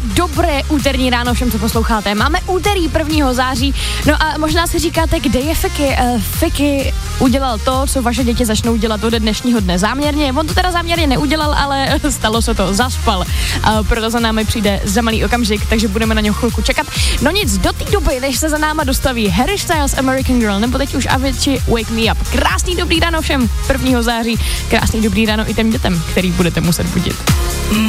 dobré úterní ráno všem, co posloucháte. Máme úterý 1. září, no a možná si říkáte, kde je Fiky. Fiky udělal to, co vaše děti začnou dělat ode dnešního dne záměrně. On to teda záměrně neudělal, ale stalo se to, zaspal. Proto za námi přijde za malý okamžik, takže budeme na něho chvilku čekat. No nic, do té doby, než se za náma dostaví Harry Styles, American Girl, nebo teď už Avicii, Wake Me Up. Krásný dobrý ráno všem 1. září, krásný dobrý ráno i těm dětem, který budete muset budit.